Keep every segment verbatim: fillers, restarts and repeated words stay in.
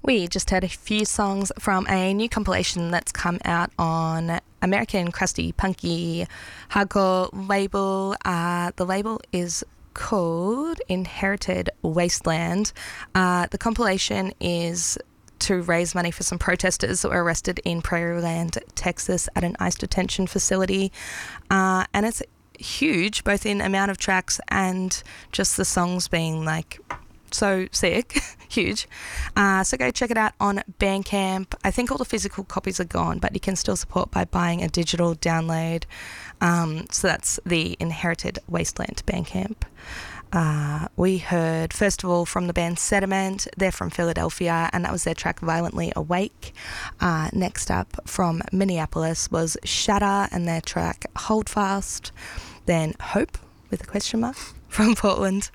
We just heard a few songs from a new compilation that's come out on American Crusty Punky Hardcore label. Uh, the label is called Inherited Wasteland. Uh, the compilation is to raise money for some protesters that were arrested in Prairieland, Texas at an ICE detention facility. Uh, and it's huge, both in amount of tracks and just the songs being like so sick, huge. Uh, so go check it out on Bandcamp. I think all the physical copies are gone, but you can still support by buying a digital download. Um, so that's the Inherited Wasteland Bandcamp. Uh, we heard, first of all, from the band Sediment. They're from Philadelphia, and that was their track Violently Awake. Uh, next up from Minneapolis was Shatter and their track Hold Fast. Then Hope, with a question mark, from Portland.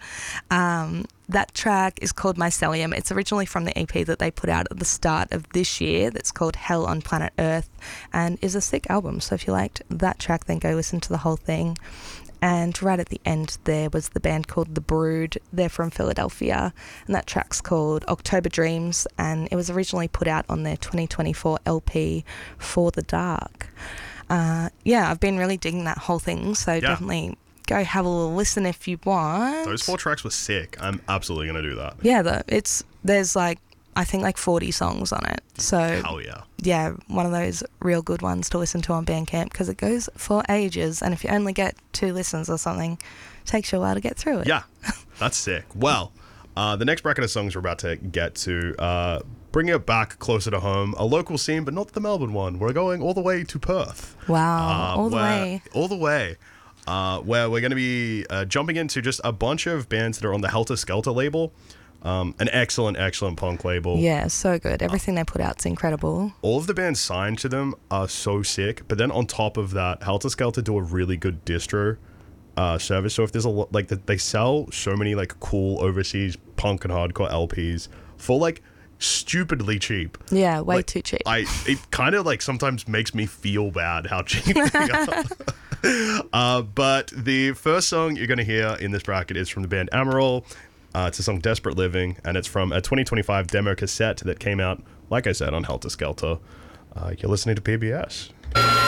Um, that track is called Mycelium. It's originally from the E P that they put out at the start of this year that's called Hell on Planet Earth and is a sick album. So if you liked that track, then go listen to the whole thing. And right at the end there was the band called The Brood. They're from Philadelphia, and that track's called October Dreams, and it was originally put out on their twenty twenty-four L P For the Dark. Uh, yeah, I've been really digging that whole thing, so yeah. Definitely go have a little listen if you want. Those four tracks were sick. I'm absolutely going to do that. Yeah, the, it's there's like, I think like forty songs on it. So hell yeah. Yeah, one of those real good ones to listen to on Bandcamp because it goes for ages, and if you only get two listens or something, it takes you a while to get through it. Yeah, that's sick. Well, uh, the next bracket of songs we're about to get to, uh, bring it back closer to home, a local scene, but not the Melbourne one. We're going all the way to Perth. Wow, uh, all the where, way. All the way. Uh, where we're going to be uh, jumping into just a bunch of bands that are on the Helter Skelter label. Um, an excellent, excellent punk label. Yeah, so good. Everything uh, they put out's incredible. All of the bands signed to them are so sick, but then on top of that, Helter Skelter do a really good distro uh, service. So if there's a lot, like, the, they sell so many, like, cool overseas punk and hardcore L Ps for, like, stupidly cheap. Yeah, way like, too cheap. I It kind of, like, sometimes makes me feel bad how cheap they are. uh, but the first song you're going to hear in this bracket is from the band Amaral. Uh, it's a song Desperate Living, and it's from a twenty twenty-five demo cassette that came out, like I said, on Helter Skelter. Uh, you're listening to P B S.